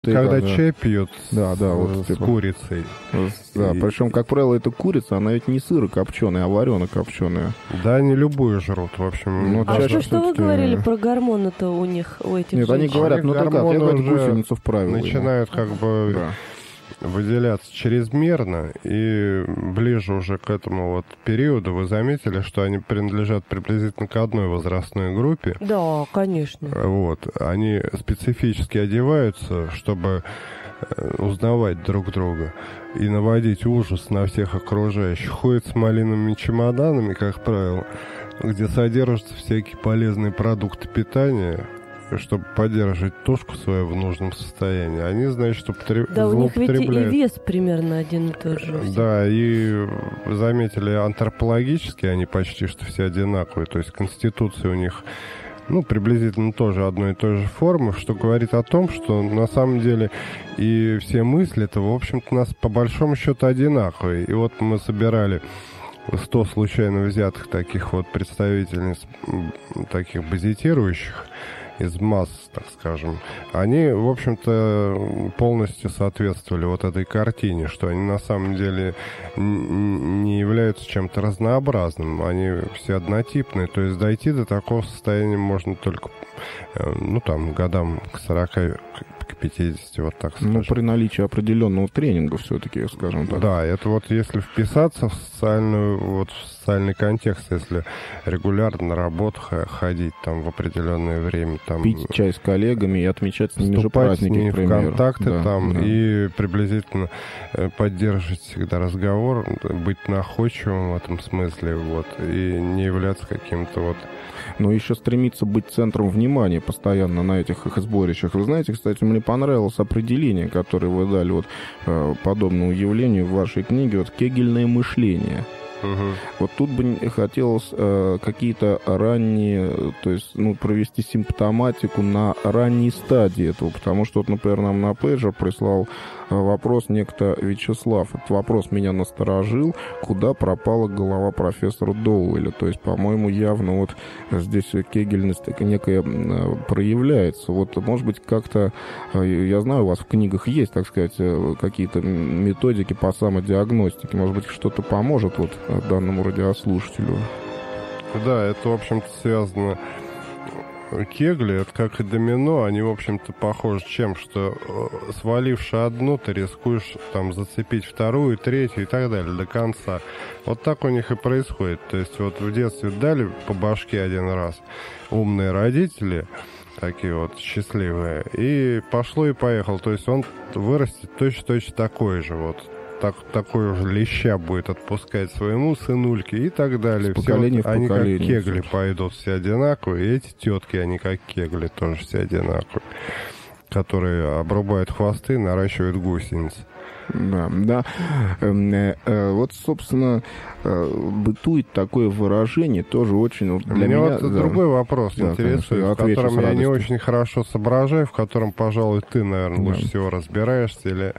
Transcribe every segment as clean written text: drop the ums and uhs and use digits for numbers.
Когда чай пьют вот, с курицей. Да, причем, как правило, эта курица, она ведь не сырокопченая, а варено-копченая. Да, они любую жрут, в общем. Ну, что вы говорили про гормоны-то у них, у этих Нет, они говорят, ну так, я говорю, гусеницу вправила. Начинают как бы выделяться чрезмерно, и ближе уже к этому вот периоду вы заметили, что они принадлежат приблизительно к одной возрастной группе. Да, конечно. Вот. Они специфически одеваются, чтобы узнавать друг друга и наводить ужас на всех окружающих. Ходят с малиновыми чемоданами, как правило, где содержатся всякие полезные продукты питания, чтобы поддерживать тушку свою в нужном состоянии. Они, значит, да, у них ведь и вес примерно один и тот же. Да, и заметили, антропологически они почти что все одинаковые. То есть конституция у них, приблизительно тоже одной и той же формы, что говорит о том, что на самом деле и все мысли-то, в общем-то, у нас по большому счету одинаковые. И вот мы собирали 100 случайно взятых таких вот представительниц, таких базитирующих, из масс, так скажем, они, в общем-то, полностью соответствовали вот этой картине, что они на самом деле не являются чем-то разнообразным, они все однотипные, то есть дойти до такого состояния можно только, годам к 40, к 50, вот так скажем. При наличии определенного тренинга все-таки, скажем так. Да, это вот если вписаться в социальный контекст, если регулярно на работу ходить там в определенное время. Там, пить чай с коллегами и отмечать с ними же праздники, к примеру. В контакты и приблизительно поддерживать всегда разговор, быть находчивым в этом смысле, и не являться каким-то Но еще стремиться быть центром внимания постоянно на этих их сборищах. Вы знаете, кстати, мне понравилось определение, которое вы дали подобному явлению в вашей книге, кегельное мышление. Угу. Вот тут бы хотелось какие-то ранние, то есть, провести симптоматику на ранней стадии этого, потому что, например, нам на пейджер прислал вопрос некто Вячеслав. Этот вопрос меня насторожил, куда пропала голова профессора Доуэля. То есть, по-моему, явно здесь кегельность некая проявляется. Может быть, как-то, я знаю, у вас в книгах есть, так сказать, какие-то методики по самодиагностике. Может быть, что-то поможет данному радиослушателю. Да, это, в общем-то, связано... Кегли, это как и домино, они, в общем-то, похожи чем, что сваливши одну, ты рискуешь зацепить вторую, третью и так далее до конца. Вот так у них и происходит. То есть в детстве дали по башке один раз умные родители, такие счастливые, и пошло и поехало. То есть он вырастет точно такой же такой уже леща будет отпускать своему сынульке и так далее. Они как кегли пойдут все одинаковые, и эти тетки, они как кегли тоже все одинаковые, которые обрубают хвосты, наращивают гусениц. Да. Собственно, бытует такое выражение, тоже очень для меня... другой вопрос интересует, в котором я не очень хорошо соображаю, в котором, пожалуй, ты, наверное, лучше всего разбираешься, или...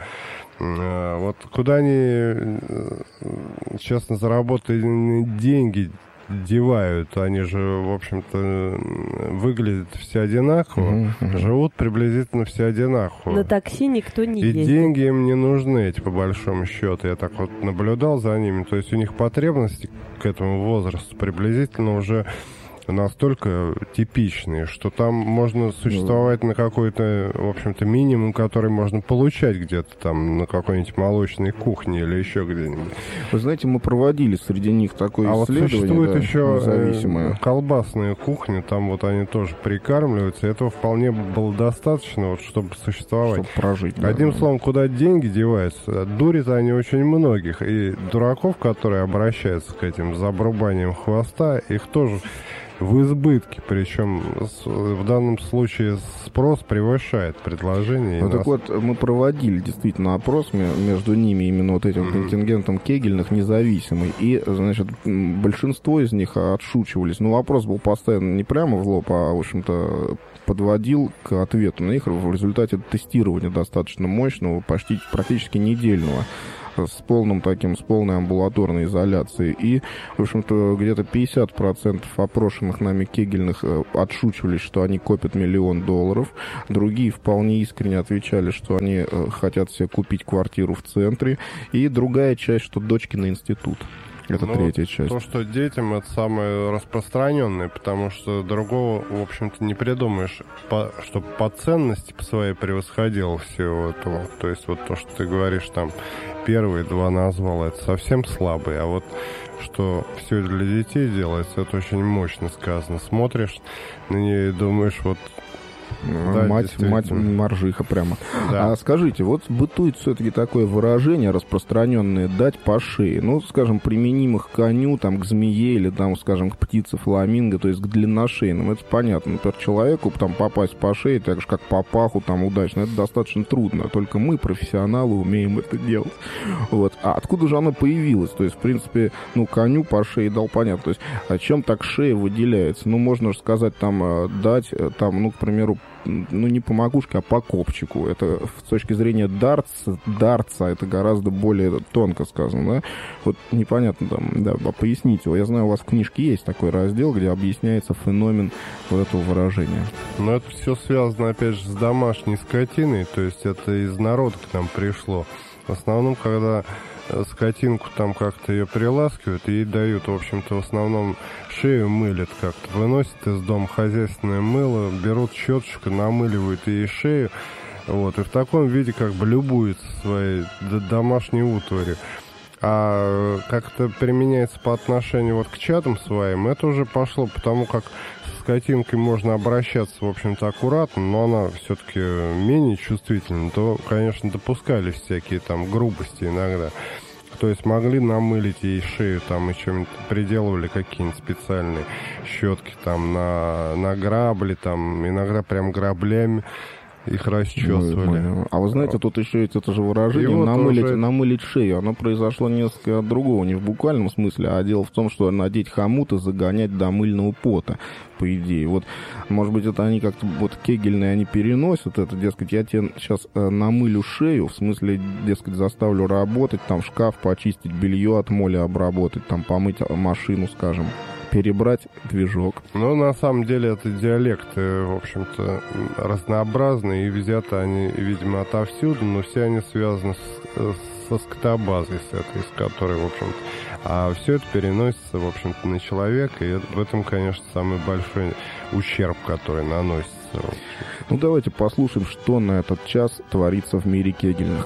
куда они, честно, заработанные деньги девают, они же, в общем-то, выглядят все одинаково, живут приблизительно все одинаково. На такси никто не ездит. И деньги им не нужны, по большому счету. Я так наблюдал за ними. То есть у них потребности к этому возрасту приблизительно уже настолько типичные, что там можно существовать на какой-то, в общем-то, минимум, который можно получать где-то на какой-нибудь молочной кухне или еще где-нибудь. Вы знаете, мы проводили среди них такое исследование. Существует еще колбасная кухня, там они тоже прикармливаются, и этого вполне было достаточно, чтобы существовать. Чтобы прожить. Одним словом, куда деньги деваются, дурят они очень многих, и дураков, которые обращаются к этим за обрубанием хвоста, их тоже в избытке, причем в данном случае спрос превышает предложение. Мы проводили действительно опрос между ними, именно этим контингентом кегельных независимый, и, значит, большинство из них отшучивались. Вопрос был поставлен не прямо в лоб, а, в общем-то, подводил к ответу на них в результате тестирования достаточно мощного, практически недельного. с полной амбулаторной изоляцией. И, в общем-то, где-то 50% опрошенных нами кегельных отшучивались, что они копят $1 миллион. Другие вполне искренне отвечали, что они хотят себе купить квартиру в центре. И другая часть, что дочки на институт. Это третья часть. То, что детям, это самое распространенное, потому что другого, в общем-то, не придумаешь, чтобы по ценности по своей превосходило всего этого. То есть вот то, что ты говоришь, там, первые 2 назвал, это совсем слабые, а вот что все для детей делается, это очень мощно сказано. Смотришь на нее и думаешь, вот... Да, мать моржиха прямо. Да. А скажите, вот бытует все-таки такое выражение распространенное «дать по шее». Ну, скажем, применимых к коню, там, к змее или, там, скажем, к птице фламинго, то есть к длинношейным. Это понятно. Например, человеку там попасть по шее, так же, как по паху, там, удачно, это достаточно трудно. Только мы, профессионалы, умеем это делать. Вот. А откуда же оно появилось? То есть, в принципе, ну, коню по шее дал, понятно. То есть, а чем так шея выделяется? Ну, можно же сказать, там, дать, там, ну, к примеру, ну, не по макушке, а по копчику. Это с точки зрения дартса это гораздо более тонко сказано, да? Вот непонятно там, да, поясните. Я знаю, у вас в книжке есть такой раздел, где объясняется феномен вот этого выражения. Но это все связано, опять же, с домашней скотиной, то есть это из народа к нам пришло. В основном, когда скотинку там как-то ее приласкивают, ей дают, в общем-то, в основном шею мылят как-то, выносят из дома хозяйственное мыло, берут щеточку, намыливают ей шею, вот, и в таком виде как бы любуются своей домашней утварью. А как это применяется по отношению вот к чадам своим, это уже пошло, потому как с скотинкой можно обращаться, в общем-то, аккуратно, но она все-таки менее чувствительна, то, конечно, допускались всякие там грубости иногда. То есть могли намылить ей шею там и чем-нибудь приделывали какие-нибудь специальные щетки там на грабли, там иногда прям граблями их расчесывали. А вы знаете, тут еще есть это же выражение вот намылить шею. Оно произошло несколько от другого, не в буквальном смысле, а дело в том, что надеть хомут и загонять до мыльного пота, по идее. Вот, может быть, это они как-то вот кегельные, они переносят это, дескать, я тебе сейчас намылю шею, в смысле, дескать, заставлю работать, там шкаф почистить, белье от моли обработать, там помыть машину, скажем, перебрать движок. Ну, на самом деле, это диалекты, в общем-то, разнообразные, и взяты они, видимо, отовсюду, но все они связаны со скотобазой, с этой, с которой, в общем-то, а все это переносится, в общем-то, на человека, и в этом, конечно, самый большой ущерб, который наносится. Ну, давайте послушаем, что на этот час творится в мире кегельных.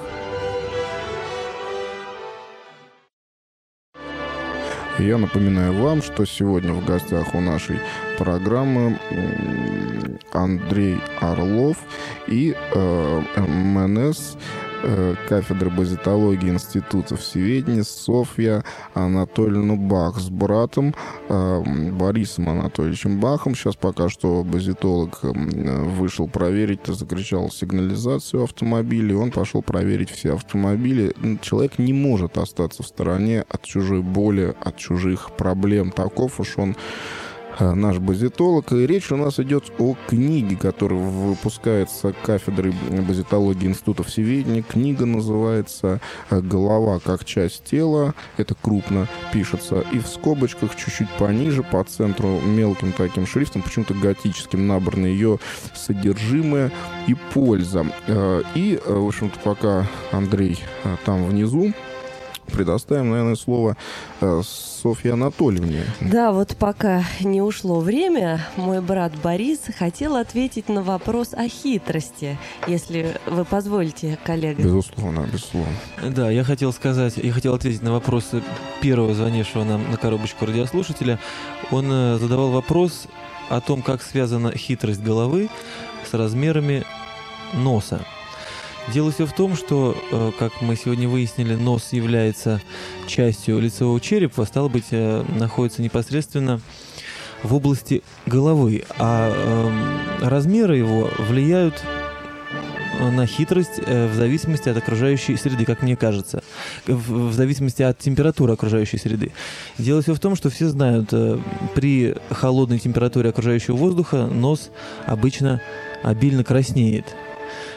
Я напоминаю вам, что сегодня в гостях у нашей программы Андрей Орлов и МНС кафедры базитологии Института всеведения Софья Анатольевна Бах с братом Борисом Анатольевичем Бахом. Сейчас пока что базитолог вышел проверить, закричал сигнализацию автомобиля, и он пошел проверить все автомобили. Человек не может остаться в стороне от чужой боли, от чужих проблем. Таков уж он, наш базитолог. И речь у нас идет о книге, которая выпускается кафедрой базитологии Института всеведения. Книга называется «Голова как часть тела». Это крупно пишется. И в скобочках чуть-чуть пониже, по центру, мелким таким шрифтом, почему-то готическим, набрано ее содержимое и польза. И, в общем-то, пока Андрей там внизу, предоставим, наверное, слово Софье Анатольевне. Да, вот пока не ушло время, мой брат Борис хотел ответить на вопрос о хитрости, если вы позволите, коллега. Безусловно, безусловно. Да, я хотел ответить на вопрос первого звонившего нам на коробочку радиослушателя. Он задавал вопрос о том, как связана хитрость головы с размерами носа. Дело все в том, что, как мы сегодня выяснили, нос является частью лицевого черепа, стало быть, находится непосредственно в области головы, а размеры его влияют на хитрость в зависимости от окружающей среды, как мне кажется, в зависимости от температуры окружающей среды. Дело все в том, что все знают, при холодной температуре окружающего воздуха нос обычно обильно краснеет.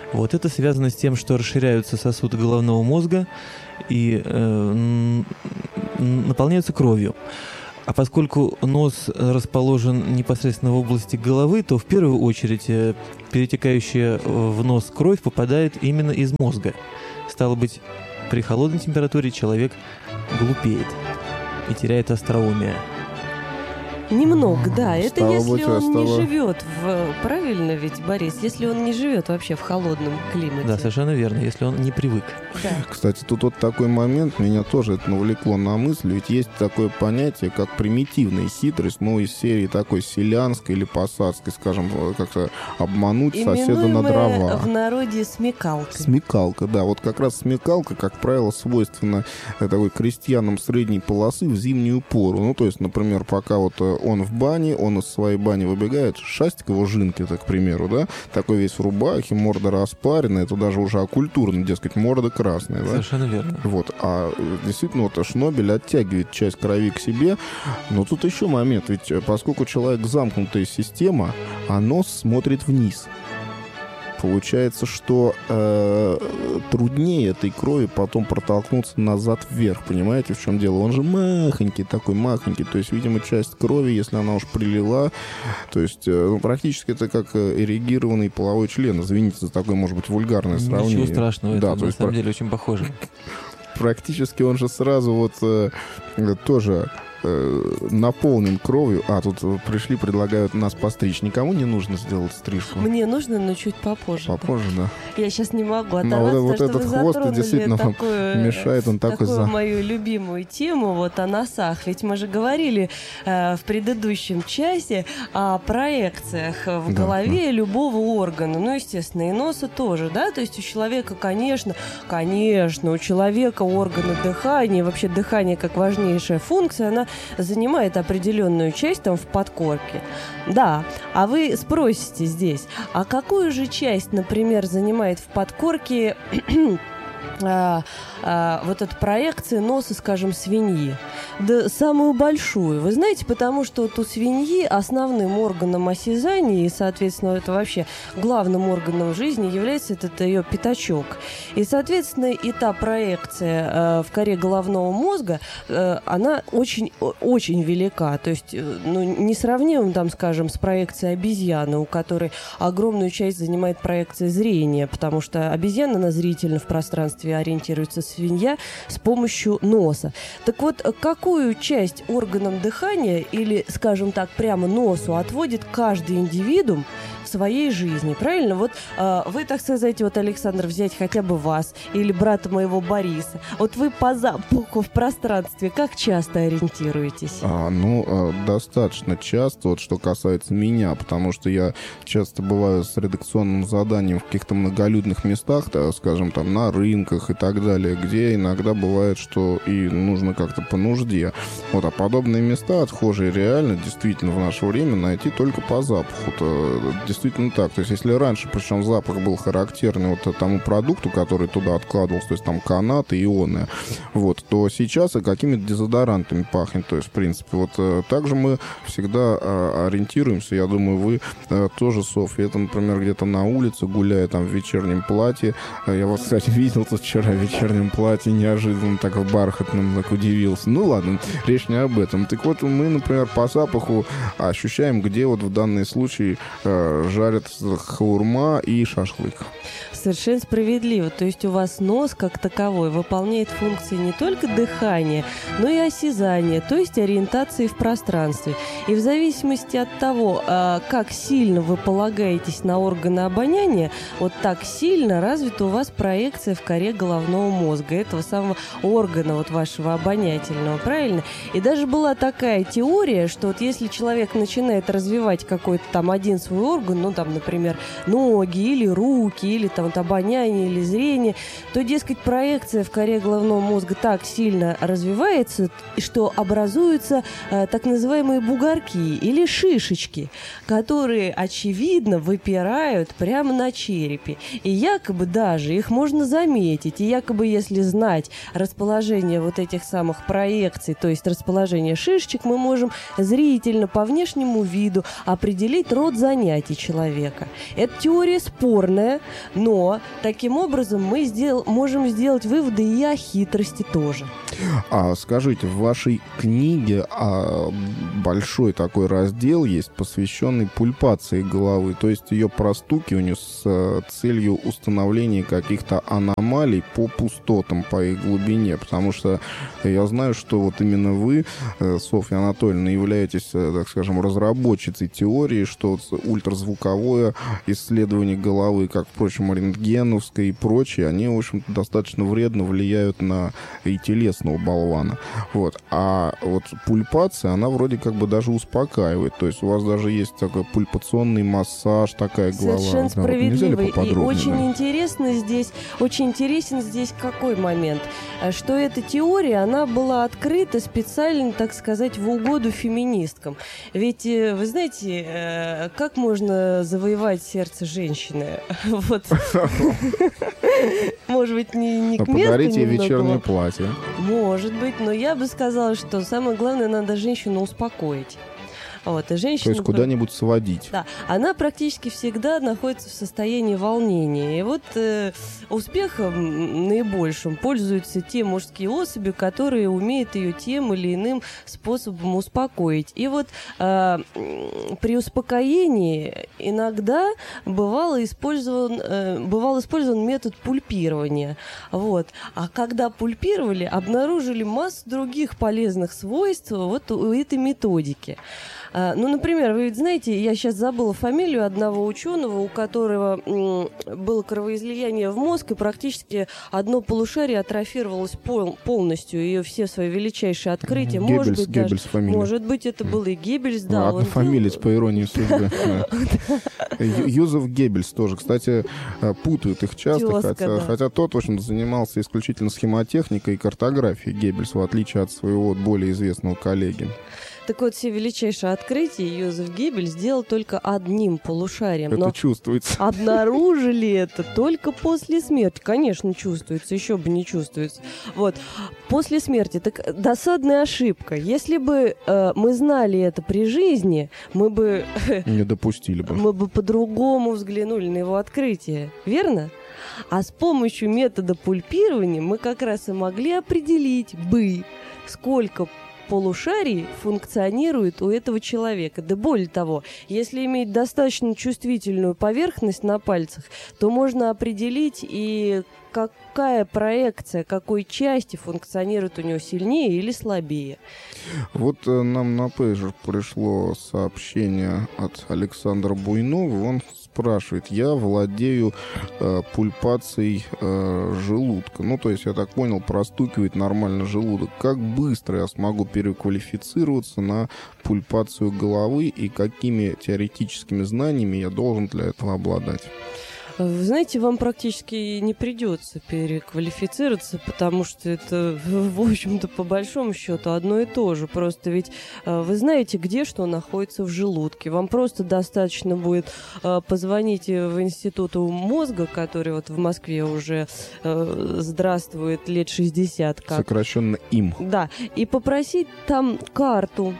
Вот это связано с тем, что расширяются сосуды головного мозга и наполняются кровью. А поскольку нос расположен непосредственно в области головы, то в первую очередь перетекающая в нос кровь попадает именно из мозга. Стало быть, при холодной температуре человек глупеет и теряет остроумие. Немного, да. Это Стало если быть, он не живет правильно ведь, Борис? Если он не живет вообще в холодном климате. Да, совершенно верно, если он не привык. Да. Кстати, тут вот такой момент, меня тоже это навлекло на мысль, ведь есть такое понятие, как примитивная хитрость, ну, из серии такой селянской или посадской, скажем, как-то обмануть соседа на дрова. В народе смекалка. Смекалка, да. Вот как раз смекалка, как правило, свойственна такой крестьянам средней полосы в зимнюю пору. Ну, то есть, например, пока вот он в бане, он из своей бани выбегает, шастик его жинки, так, к примеру, да, такой весь в рубахе, морда распаренная, это даже уже окультурно, дескать, морда красная, да? Совершенно верно. Вот, а действительно, вот шнобель оттягивает часть крови к себе, но тут еще момент, ведь поскольку человек замкнутая система, а нос смотрит вниз. Получается, что труднее этой крови потом протолкнуться назад вверх. Понимаете, в чем дело? Он же махонький, такой махонький. То есть, видимо, часть крови, если она уж прилила, то есть, практически это как эрегированный половой член. Извините за такое, может быть, вульгарное сравнение. Ничего страшного, да, это на самом деле очень похоже. Практически он же сразу вот тоже наполнен кровью. А, тут пришли, предлагают нас постричь. Никому не нужно сделать стрижку? Мне нужно, но чуть попозже. Попозже, да. Я сейчас не могу Но вот что этот вы хвост действительно такую, мешает, он такой такую мою любимую тему вот о носах. Ведь мы же говорили в предыдущем часе о проекциях в голове любого органа. Ну, естественно, и носа тоже, да? То есть у человека, конечно, у человека органы дыхания, вообще дыхание как важнейшая функция, она занимает определенную часть там в подкорке. Да, а вы спросите здесь, а какую же часть, например, занимает в подкорке вот эта проекция носа, скажем, свиньи? Да самую большую. Вы знаете, потому что вот у свиньи основным органом осязания и, соответственно, это вообще главным органом жизни является этот ее пятачок. И, соответственно, и та проекция в коре головного мозга, она очень, очень велика. То есть, ну, несравнима, там, скажем, с проекцией обезьяны, у которой огромную часть занимает проекция зрения, потому что обезьяна на зрительно в пространстве ориентируется, свинья с помощью носа. Так вот, какую часть органам дыхания или, скажем так, прямо носу отводит каждый индивидуум в своей жизни? Правильно? Вот вы, так сказать, вот, Александр, взять хотя бы вас или брата моего Бориса. Вот вы по запаху в пространстве как часто ориентируетесь? Достаточно часто, вот что касается меня, потому что я часто бываю с редакционным заданием в каких-то многолюдных местах, так, скажем, там на рынках и так далее, где иногда бывает, что и нужно как-то по нужде. Вот, а подобные места отхожие реально действительно в наше время найти только по запаху. Действительно так. То есть, если раньше, причем запах был характерный вот тому продукту, который туда откладывался, то есть там канаты, ионы, вот, то сейчас и какими-то дезодорантами пахнет. То есть, в принципе, вот также мы всегда ориентируемся. Я думаю, вы тоже, Софья, это, например, где-то на улице, гуляя там в вечернем платье. Я вас, кстати, видел тут вчера в вечернем платье, неожиданно так в бархатном, так удивился. Ну ладно, речь не об этом. Так вот, мы, например, по запаху ощущаем, где вот в данный случай жарят хаурма и шашлык. Совершенно справедливо. То есть у вас нос как таковой выполняет функции не только дыхания, но и осязания, то есть ориентации в пространстве. И в зависимости от того, как сильно вы полагаетесь на органы обоняния, вот так сильно развита у вас проекция в коре головного мозга, этого самого органа вот вашего обонятельного, правильно? И даже была такая теория, что вот если человек начинает развивать какой-то там один свой орган, ну там, например, ноги или руки, или там вот обоняние или зрение, то, дескать, проекция в коре головного мозга так сильно развивается, что образуются так называемые бугорки или шишечки, которые, очевидно, выпирают прямо на черепе. И якобы даже их можно заметить. И якобы, если знать расположение вот этих самых проекций, то есть расположение шишечек, мы можем зрительно по внешнему виду определить род занятий человека. Эта теория спорная, но таким образом мы можем сделать выводы и о хитрости тоже. А скажите, в вашей книге большой такой раздел есть, посвященный пульпации головы, то есть ее простукиванию с целью установления каких-то аномалий по пустотам, по их глубине, потому что я знаю, что вот именно вы, Софья Анатольевна, являетесь, так скажем, разработчицей теории, что ультразвуковое исследование головы, как, впрочем, рентгеновское и прочее, они, в общем-то, достаточно вредно влияют на и телесного болвана. Вот. А вот пульпация, она вроде как бы даже успокаивает. То есть у вас даже есть такой пульпационный массаж, такая голова. Совершенно справедливо. И очень да? интересен здесь какой момент? Что эта теория, она была открыта специально, так сказать, в угоду феминисткам. Ведь, вы знаете, как можно завоевать сердце женщины? Вот. Может быть, не к месту подарите ей немного. вечернее платье. Может быть, но я бы сказала, что самое главное, надо женщину успокоить. Вот, и женщина, то есть куда-нибудь сводить. Да, она практически всегда находится в состоянии волнения. И вот успехом наибольшим пользуются те мужские особи, которые умеют ее тем или иным способом успокоить. И вот при успокоении иногда бывал использован метод пульпирования. Вот. А когда пульпировали, обнаружили массу других полезных свойств вот у этой методики. Ну, например, вы ведь знаете, я сейчас забыла фамилию одного ученого, у которого было кровоизлияние в мозг, и практически одно полушарие атрофировалось полностью, и все свои величайшие открытия. Геббельс фамилия. Может быть, это был и Геббельс, да. Одна фамилия, по иронии судьбы. Юзеф Геббельс тоже, кстати, путают их часто, хотя тот, в общем, занимался исключительно схемотехникой и картографией, Геббельс, в отличие от своего более известного коллеги. Так вот, все величайшие открытия Йозеф Геббельс сделал только одним полушарием. Это чувствуется. Обнаружили это только после смерти. Конечно, чувствуется, еще бы не чувствуется. Вот. После смерти. Так досадная ошибка. Если бы мы знали это при жизни, мы бы... Не допустили бы. Мы бы по-другому взглянули на его открытие. Верно? А с помощью метода пульпирования мы как раз и могли определить бы, сколько полушарий функционирует у этого человека. Да более того, если иметь достаточно чувствительную поверхность на пальцах, то можно определить и какая проекция, какой части функционирует у него сильнее или слабее. Вот нам на пейджер пришло сообщение от Александра Буйнова. Он спрашивает: я владею пульпацией желудка. Ну, то есть, я так понял, простукивает нормально желудок. Как быстро я смогу переквалифицироваться на пульпацию головы и какими теоретическими знаниями я должен для этого обладать? Вы знаете, вам практически не придется переквалифицироваться, потому что это, в общем-то, по большому счету одно и то же. Просто ведь вы знаете, где что находится в желудке. Вам просто достаточно будет позвонить в институт мозга, который вот в Москве уже здравствует лет 60. Сокращенно им. Да, и попросить там карту,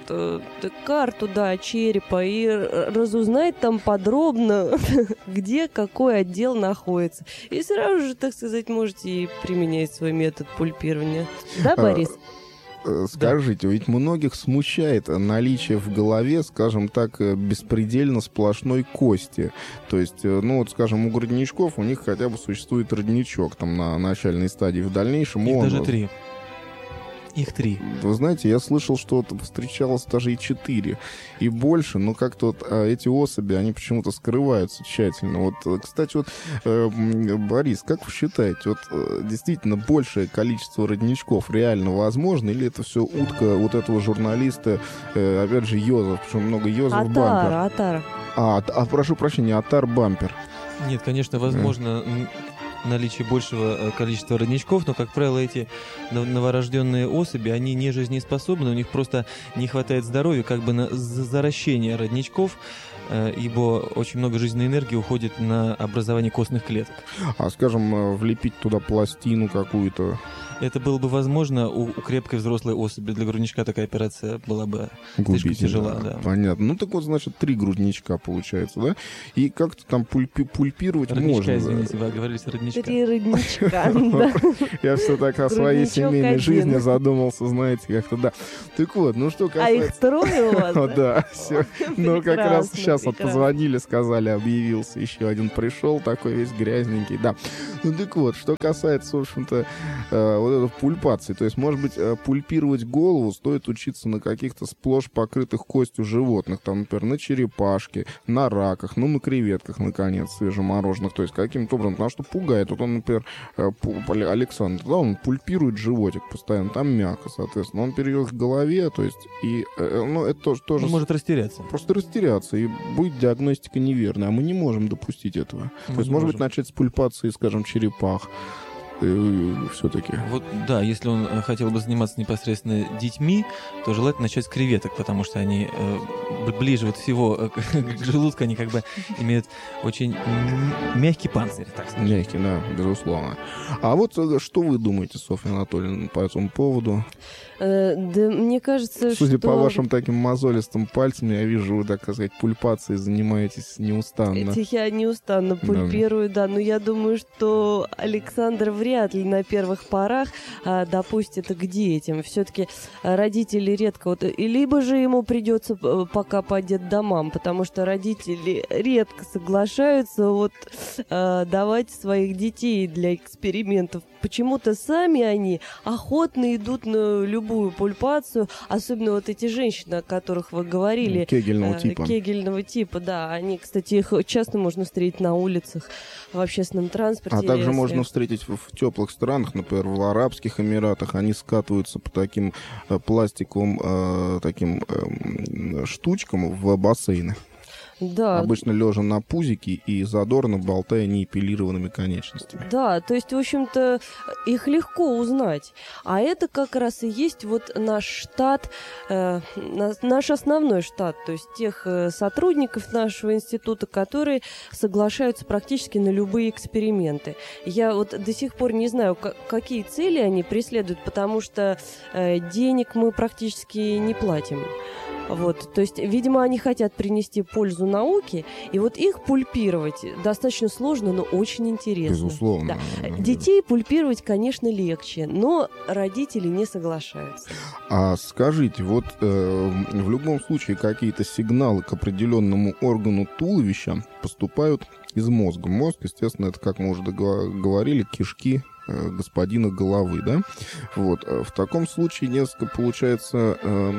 да, черепа, и разузнать там подробно, где какой отдел находится. И сразу же, так сказать, можете и применять свой метод пульпирования. Да, Борис? Скажите, ведь многих смущает наличие в голове, скажем так, беспредельно сплошной кости. То есть, ну вот, скажем, у грудничков у них хотя бы существует родничок там на начальной стадии. В дальнейшем их даже 3. Их 3. Вы знаете, я слышал, что встречалось даже и 4, и больше, но как-то вот эти особи, они почему-то скрываются тщательно. Вот, кстати, вот, Борис, как вы считаете, вот действительно большее количество родничков реально возможно, или это все утка вот этого журналиста, опять же, Йозеф, причем много Йозеф Бампер? Атара. Прошу прощения, Атар Бампер. Нет, конечно, возможно... наличие большего количества родничков, но, как правило, эти новорожденные особи, они не жизнеспособны, у них просто не хватает здоровья как бы на заращение родничков, ибо очень много жизненной энергии уходит на образование костных клеток. А, скажем, влепить туда пластину какую-то? это было бы возможно у крепкой взрослой особи. Для грудничка такая операция была бы слишком тяжела. Да. Понятно. Ну, так вот, значит, 3 грудничка получается, да? И как-то там пульпировать родничка, можно. Извините, вы оговорились родничка. 3 родничка, да. Я все так о своей семейной жизни задумался, знаете, как-то, да. Так вот, ну что касается... А их 3 у вас? Да, все. Ну, как раз сейчас вот позвонили, сказали, объявился еще один, пришел, такой весь грязненький, да. Ну, так вот, что касается, в общем-то, вот этой пульпации, то есть, может быть, пульпировать голову стоит учиться на каких-то сплошь покрытых костью животных, там, например, на черепашке, на раках, ну, на креветках, наконец, свежемороженых, то есть, каким-то образом, потому что пугает. Вот он, например, Александр, да, он пульпирует животик постоянно, там мягко, соответственно, он перейдет к голове, то есть, и, ну, это тоже... Он может растеряться. Просто растеряться, и будет диагностика неверная, а мы не можем допустить этого. То есть, может быть, начать с пульпации, скажем, черепах, все-таки. Вот, да, если он хотел бы заниматься непосредственно детьми, то желательно начать с креветок, потому что они ближе вот всего к желудку, они как бы имеют очень мягкий панцирь, так сказать. Мягкий, да, безусловно. А вот что вы думаете, Софья Анатольевна, по этому поводу? Да, мне кажется, Судя что... по вашим таким мозолистым пальцам, я вижу, вы, так сказать, пульпацией занимаетесь неустанно. Я неустанно пульпирую, да, но я думаю, что Александр вряд ли на первых порах допустит к детям. Все-таки родители редко... Вот, либо же ему придется пока по детдомам, потому что родители редко соглашаются вот, давать своих детей для экспериментов. Почему-то сами они охотно идут на любую пульпацию, особенно вот эти женщины, о которых вы говорили. Кегельного типа. Кегельного типа, да. Они, кстати, их часто можно встретить на улицах, в общественном транспорте. А также можно встретить в теплых странах, например, в Арабских Эмиратах. Они скатываются по таким пластиковым таким штучкам в бассейны. Да. Обычно лежа на пузике и задорно болтая неэпилированными конечностями. Да, то есть, в общем-то, их легко узнать. А это как раз и есть вот наш штат, наш основной штат, то есть тех сотрудников нашего института, которые соглашаются практически на любые эксперименты. Я вот до сих пор не знаю, какие цели они преследуют, потому что денег мы практически не платим. Вот, то есть, видимо, они хотят принести пользу науке, и вот их пульпировать достаточно сложно, но очень интересно. Безусловно. Да. Детей пульпировать, конечно, легче, но родители не соглашаются. А скажите, вот в любом случае какие-то сигналы к определенному органу туловища поступают из мозга. Мозг, естественно, это, как мы уже говорили, кишки господина головы, да? Вот. В таком случае несколько получается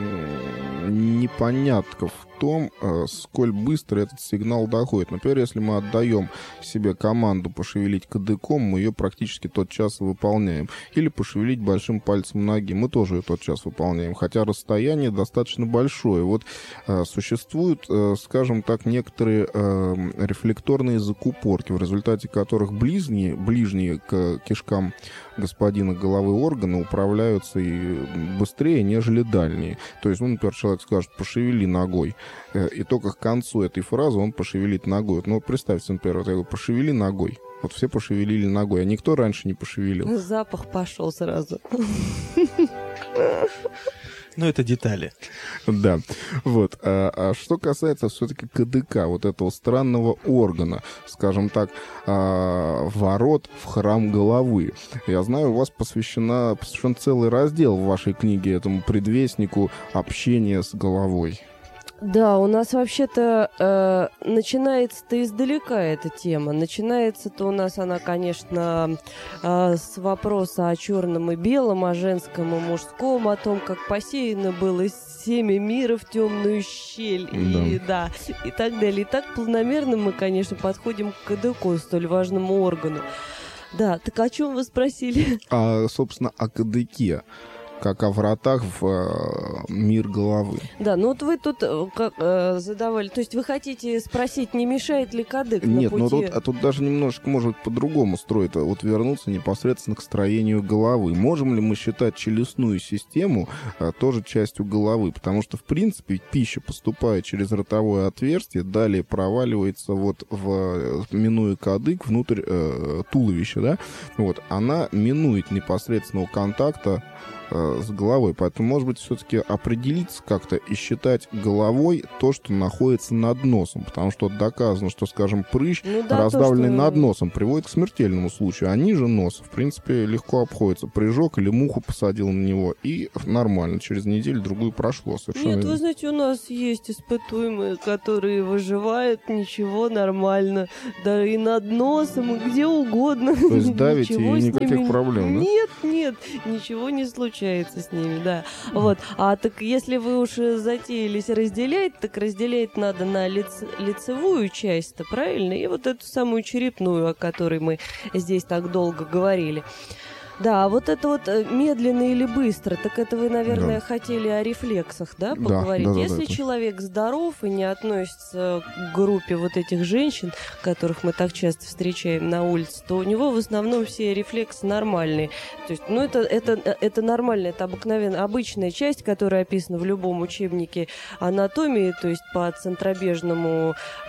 непонятка в том, сколь быстро этот сигнал доходит. Например, если мы отдаем себе команду пошевелить кадыком, мы ее практически тотчас выполняем. Или пошевелить большим пальцем ноги, мы тоже ее тотчас выполняем. Хотя расстояние достаточно большое. Вот существуют, скажем так, некоторые рефлекторные закупорки, в результате которых ближние к кишкам господина головы органы управляются и быстрее, нежели дальние. То есть, например, человек скажет «пошевели ногой», и только к концу этой фразы он пошевелит ногой. Ну, вот представьте, например, вот я говорю «пошевели ногой». Вот все пошевелили ногой, а никто раньше не пошевелил. Запах пошел сразу. Но это детали. Да. Вот. А что касается все-таки КДК, вот этого странного органа, скажем так, ворот в храм головы. Я знаю, у вас посвящен целый раздел в вашей книге этому предвестнику общения с головой. Да, у нас вообще-то начинается-то издалека эта тема. Начинается-то у нас она, конечно, с вопроса о черном и белом, о женском и мужском, о том, как посеяно было семя мира в темную щель, и так далее. И так планомерно мы, конечно, подходим к КДК, столь важному органу. Да, так о чем вы спросили? Собственно, о КДКе. как о вратах в мир головы. Да, ну вот вы тут задавали, то есть вы хотите спросить, не мешает ли кадык Нет, на пути? но тут даже немножечко, может быть, по-другому строить. Вот вернуться непосредственно к строению головы. Можем ли мы считать челюстную систему тоже частью головы? Потому что, в принципе, пища поступает через ротовое отверстие, далее проваливается вот минуя кадык внутрь туловища, да? Вот, она минует непосредственного контакта с головой. Поэтому, может быть, все-таки определиться как-то и считать головой то, что находится над носом. Потому что доказано, что, скажем, прыщ, раздавленный над носом, приводит к смертельному случаю. А ниже носа, в принципе, легко обходится. Прыжок или муху посадил на него, и нормально. Через неделю-другую прошло. Совершенно. Нет, вы знаете, у нас есть испытуемые, которые выживают, ничего, нормально. Да и над носом, и где угодно. То есть давите, и никаких проблем, да? Нет, ничего не случается с ними, да. Вот. А так если вы уж затеялись разделять, так разделять надо на лицевую часть-то, правильно? И вот эту самую черепную, о которой мы здесь так долго говорили. Да, а вот это вот медленно или быстро, так это вы, наверное, хотели о рефлексах, да, поговорить? Да, Если человек здоров и не относится к группе вот этих женщин, которых мы так часто встречаем на улице, то у него в основном все рефлексы нормальные. То есть, ну, это нормально, это обычная часть, которая описана в любом учебнике анатомии, то есть по центробежный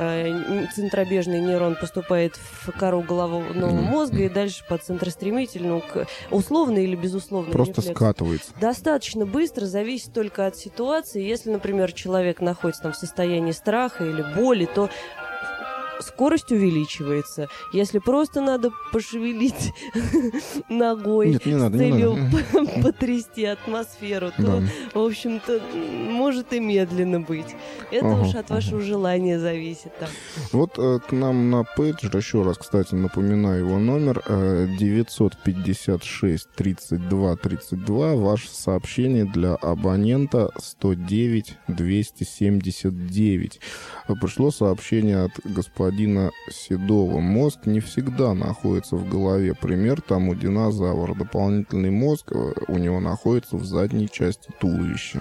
нейрон поступает в кору головного мозга и дальше по центростремительному к условный или безусловный просто рефлекс. Скатывается. Достаточно быстро, зависит только от ситуации. Если, например, человек находится там в состоянии страха или боли, то скорость увеличивается. Если просто надо пошевелить ногой с целью потрясти атмосферу, то, в общем-то, может и медленно быть. Это уж от вашего желания зависит. Да. Вот к нам на пейджер, еще раз, кстати, напоминаю его номер, 956-32-32, ваше сообщение для абонента 109-279. Пришло сообщение от господина Седова. Мозг не всегда находится в голове. Пример тому динозавр. Дополнительный мозг у него находится в задней части туловища.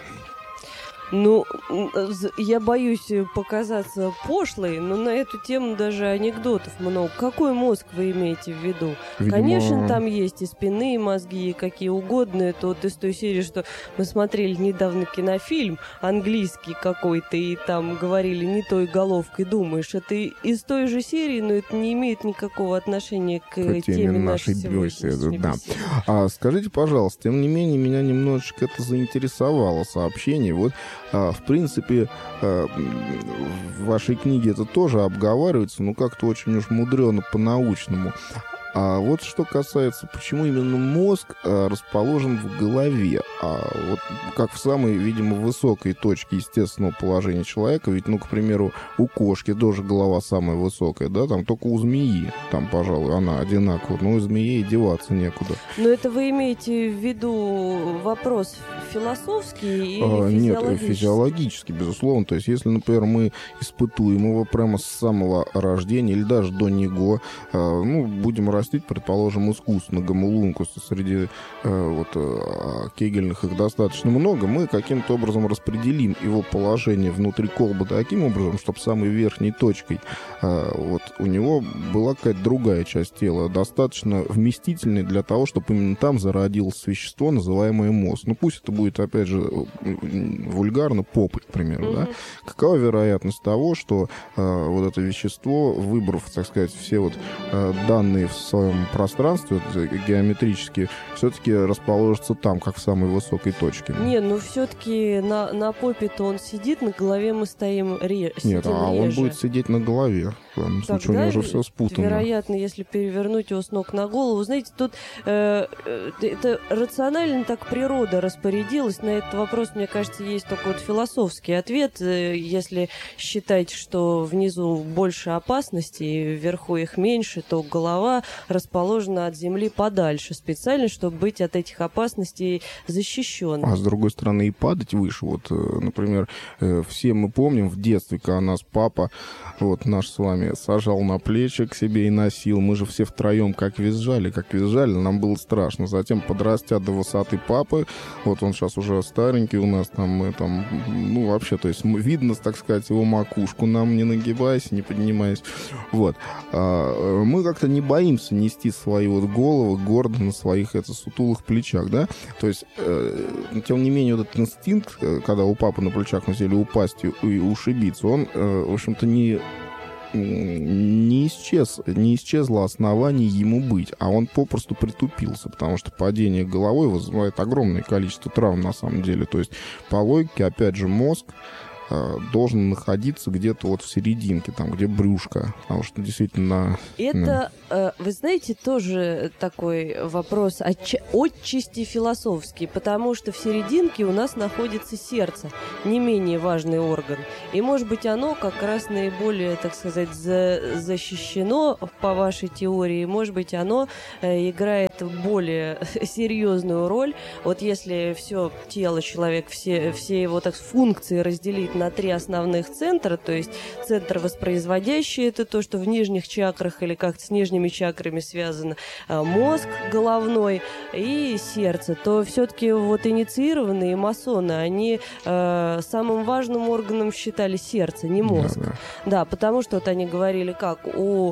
Ну, я боюсь показаться пошлой, но на эту тему даже анекдотов много. Какой мозг вы имеете в виду? Видимо... Конечно, там есть и спинные мозги, и какие угодно. Это вот из той серии, что мы смотрели недавно кинофильм английский какой-то, и там говорили не той головкой думаешь. Это из той же серии, но это не имеет никакого отношения к теме нашей беседы. Да. А скажите, пожалуйста, тем не менее, меня немножечко это заинтересовало сообщение. Вот в принципе, в вашей книге это тоже обговаривается, но как-то очень уж мудрено по-научному. А вот что касается, почему именно мозг расположен в голове, а вот как в самой, видимо, высокой точке естественного положения человека, ведь, ну, к примеру, у кошки тоже голова самая высокая, да, там только у змеи, там, пожалуй, она одинаковая, но у змеи деваться некуда. Но это вы имеете в виду вопрос философский или физиологический? Нет, физиологический, безусловно. То есть, если, например, мы испытуем его прямо с самого рождения или даже до него, ну, будем растить, предположим, искусственно гомункуса среди кегельных их достаточно много, мы каким-то образом распределим его положение внутри колбы таким образом, чтобы самой верхней точкой у него была какая-то другая часть тела, достаточно вместительной для того, чтобы именно там зародилось вещество, называемое мозг. Ну, пусть это будет, опять же, вульгарно, попой, к примеру, да? Какова вероятность того, что вот это вещество, выбрав, так сказать, все вот данные в своем пространстве геометрически, все-таки расположится там, как в самой высокой точке? Не, ну все-таки на попе-то он сидит, на голове мы стоим Нет, он будет сидеть на голове. В данном случае у него уже все спутано. Вероятно, если перевернуть его с ног на голову. Знаете, тут это рационально так природа распорядилась. На этот вопрос, мне кажется, есть только вот философский ответ. Если считать, что внизу больше опасностей, вверху их меньше, то голова расположена от земли подальше, специально, чтобы быть от этих опасностей защищенным. А с другой стороны, и падать выше. Вот, например, все мы помним в детстве, когда нас папа, вот наш с вами, руками сажал на плечи к себе и носил. Мы же все втроем как визжали, нам было страшно. Затем, подрастя до высоты папы, вот он сейчас уже старенький у нас, там, мы там, ну, вообще, то есть видно, так сказать, его макушку, нам не нагибаясь, не поднимаясь. Вот. Мы как-то не боимся нести свои вот головы гордо на своих сутулых плечах, да? То есть, тем не менее, вот этот инстинкт, когда у папы на плечах мы хотели упасть и ушибиться, он, в общем-то, не исчезло основание ему быть, а он попросту притупился, потому что падение головой вызывает огромное количество травм на самом деле. То есть, по логике, опять же, мозг должен находиться где-то вот в серединке, там, где брюшко, потому что действительно... Это, вы знаете, тоже такой вопрос отчасти философский, потому что в серединке у нас находится сердце, не менее важный орган, и, может быть, оно как раз наиболее, так сказать, защищено по вашей теории, может быть, оно играет более серьезную роль. Вот если все тело человека, все его так функции разделить на 3 основных центра, то есть центр воспроизводящий, это то, что в нижних чакрах или как-то с нижними чакрами связано, мозг головной и сердце, то все-таки вот инициированные масоны, они самым важным органом считали сердце, не мозг. Да, потому что вот они говорили, как у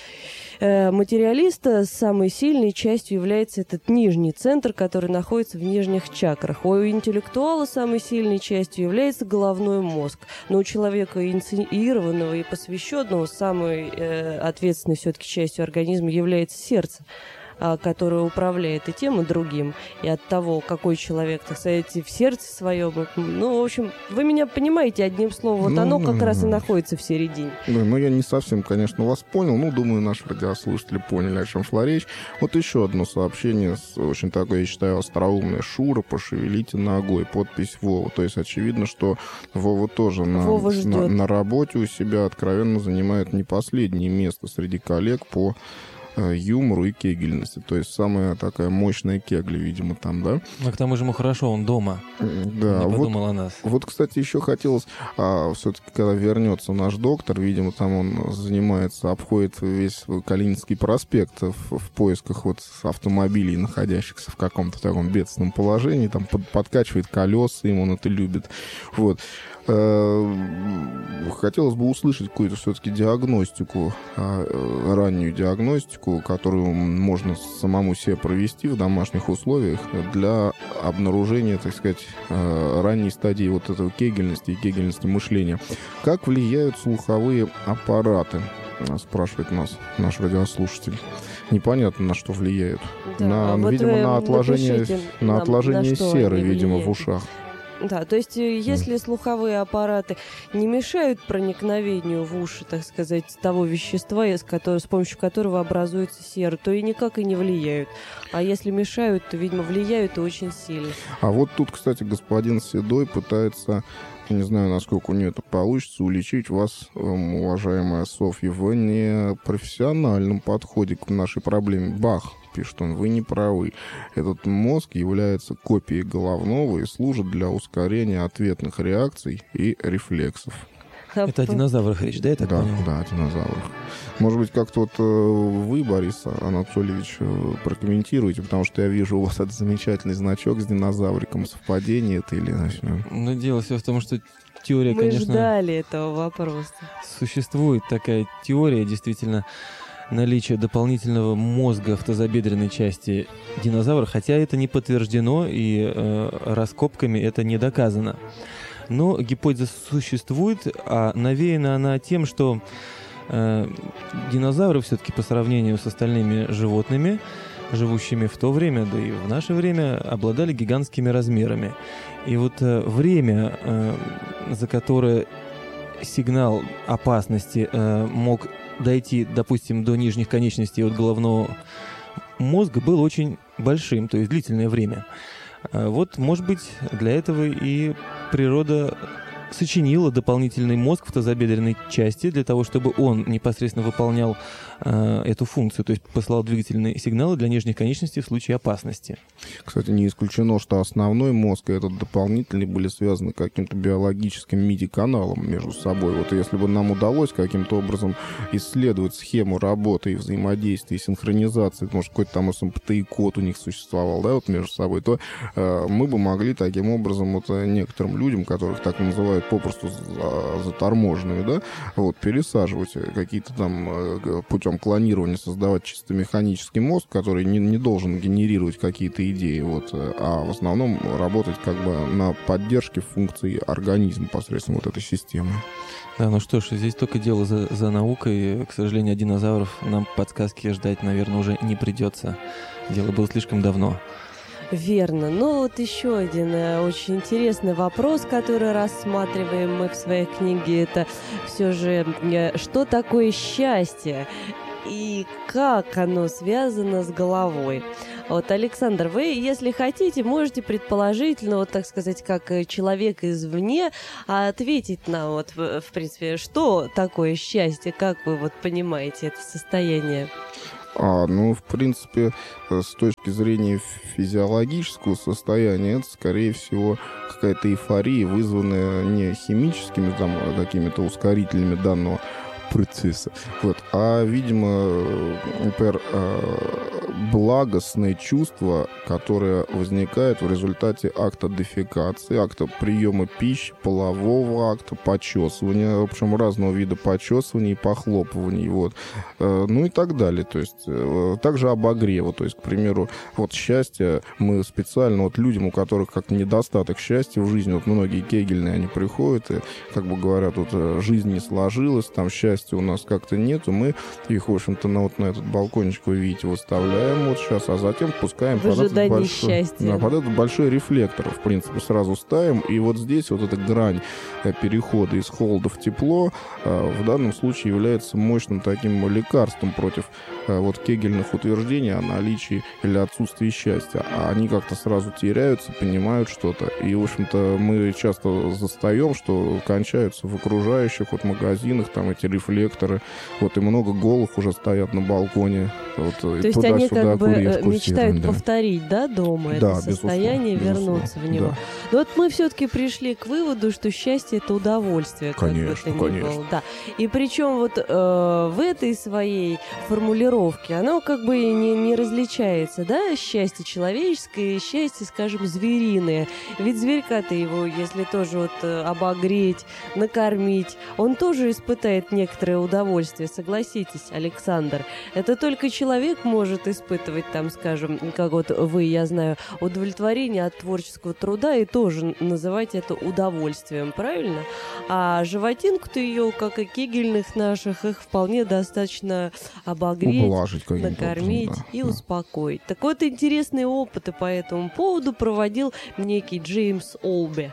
материалиста самой сильной частью является этот нижний центр, который находится в нижних чакрах. У интеллектуала самой сильной частью является головной мозг. Но у человека инициированного и посвященного самой ответственной все-таки частью организма является сердце, которое управляет и тем, и другим. И от того, какой человек, так сказать, в сердце своем. Ну, в общем, вы меня понимаете, одним словом, вот оно как раз и находится в середине. Ну, я не совсем, конечно, вас понял. Ну, думаю, наши радиослушатели поняли, о чем шла речь. Вот еще одно сообщение, очень такое, я считаю, остроумное. Шура, пошевелите ногой. Подпись Вова. То есть, очевидно, что Вова тоже на работе у себя откровенно занимает не последнее место среди коллег по юмору и кегельности. То есть самая такая мощная кегля, видимо, там, да? А к тому же ему хорошо, он дома. Да, не подумал о нас. Вот, кстати, еще хотелось, все-таки, когда вернется наш доктор, видимо, там он занимается, обходит весь Калининский проспект в поисках вот автомобилей, находящихся в каком-то таком бедственном положении, там подкачивает колеса, им он это любит. Вот. Хотелось бы услышать какую-то все-таки диагностику, раннюю диагностику, которую можно самому себе провести в домашних условиях для обнаружения, так сказать, ранней стадии вот этого кегельности и кегельности мышления. Как влияют слуховые аппараты? Спрашивает нас наш радиослушатель. Непонятно, на что влияют. Да, Видимо, на отложение серы, видимо, в ушах. Да, то есть если слуховые аппараты не мешают проникновению в уши, так сказать, того вещества, с помощью которого образуется сера, то и никак и не влияют. А если мешают, то, видимо, влияют и очень сильно. А вот тут, кстати, господин Седой пытается, я не знаю, насколько у нее это получится, уличить вас, уважаемая Софья, в непрофессиональном подходе к нашей проблеме. Бах! Пишет он, вы не правы. Этот мозг является копией головного и служит для ускорения ответных реакций и рефлексов. Это о динозаврах речь, да, я так понял? Да, о динозаврах. Может быть, как-то вот вы, Борис Анатольевич, прокомментируете, потому что я вижу у вас этот замечательный значок с динозавриком. Совпадение это или... Ну, дело все в том, что теория, Мы конечно... ждали этого вопроса. Существует такая теория, действительно, наличие дополнительного мозга в тазобедренной части динозавра, хотя это не подтверждено и раскопками это не доказано. Но гипотеза существует, а навеяна она тем, что динозавры все-таки по сравнению с остальными животными, живущими в то время, да и в наше время, обладали гигантскими размерами. И вот время, за которое сигнал опасности мог дойти, допустим, до нижних конечностей от головного мозга, было очень большим, то есть длительное время. Вот, может быть, для этого и природа сочинила дополнительный мозг в тазобедренной части для того, чтобы он непосредственно выполнял эту функцию, то есть посылал двигательные сигналы для нижних конечностей в случае опасности. Кстати, не исключено, что основной мозг и этот дополнительный были связаны каким-то биологическим MIDI-каналом между собой. Вот если бы нам удалось каким-то образом исследовать схему работы и взаимодействия, и синхронизации, может, какой-то там СМПТ-код у них существовал, да, вот между собой, то мы бы могли таким образом вот некоторым людям, которых так называют попросту заторможенными, да, вот, пересаживать какие-то там путем клонирования, создавать чисто механический мозг, который не должен генерировать какие-то идеи, вот, а в основном работать как бы на поддержке функций организма посредством вот этой системы. Да, ну что ж, здесь только дело за наукой. К сожалению, от динозавров нам подсказки ждать, наверное, уже не придется. Дело было слишком давно. Верно. Ну вот еще один очень интересный вопрос, который рассматриваем мы в своей книге, это все же, что такое счастье и как оно связано с головой. Вот, Александр, вы, если хотите, можете предположительно, вот так сказать, как человек извне, ответить нам, вот, в принципе, что такое счастье, как вы вот понимаете это состояние? Ну, в принципе, с точки зрения физиологического состояния, это, скорее всего, какая-то эйфория, вызванная не химическими там какими-то ускорителями данного процесса, вот, а, видимо, например, благостное чувство, которое возникает в результате акта дефекации, акта приема пищи, полового акта, почесывания, в общем, разного вида почесываний и похлопываний, вот, ну и так далее, то есть также обогрева, то есть, к примеру, вот счастье мы специально вот людям, у которых как недостаток счастья в жизни, вот многие кегельные, они приходят и как бы говорят, вот жизнь не сложилась, там счастья у нас как-то нету, мы их, в общем-то, вот на этот балкончик, вы видите, выставляем вот сейчас, а затем пускаем под этот большой рефлектор, в принципе, сразу ставим, и вот здесь вот эта грань перехода из холода в тепло в данном случае является мощным таким лекарством против вот кегельных утверждений о наличии или отсутствии счастья. А они как-то сразу теряются, понимают что-то. И, в общем-то, мы часто застаем, что кончаются в окружающих вот магазинах там эти рефлекторы. Вот и много голых уже стоят на балконе. Вот, то есть они как бы мечтают повторить, да, дома это состояние, вернуться в него. Да. Но вот мы все-таки пришли к выводу, что счастье — это удовольствие. Конечно, конечно. Да. И причем вот в этой своей формулировке оно как бы не различается, да, счастье человеческое и счастье, скажем, звериное. Ведь зверька-то его, если тоже вот обогреть, накормить, он тоже испытает некоторое удовольствие, согласитесь, Александр. Это только человек может испытывать там, скажем, как вот вы, я знаю, удовлетворение от творческого труда и тоже называть это удовольствием, правильно? А животинку-то ее, как и кегельных наших, их вполне достаточно обогреть, накормить и успокоить. Так вот, интересные опыты по этому поводу проводил некий Джеймс Олби.